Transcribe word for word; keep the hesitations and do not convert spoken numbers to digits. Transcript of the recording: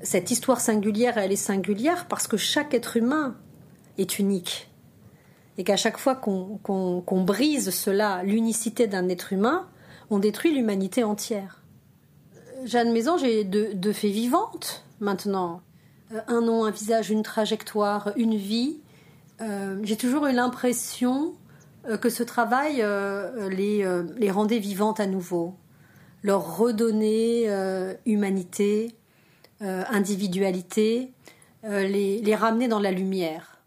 cette histoire singulière, elle est singulière parce que chaque être humain est unique. Et qu'à chaque fois qu'on, qu'on, qu'on brise cela, l'unicité d'un être humain, on détruit l'humanité entière. Jeanne Mésange est de, de fait vivante maintenant. Un nom, un visage, une trajectoire, une vie. Euh, j'ai toujours eu l'impression que ce travail euh, les, euh, les rendait vivantes à nouveau, leur redonner euh, humanité, euh, individualité, euh, les, les ramener dans la lumière.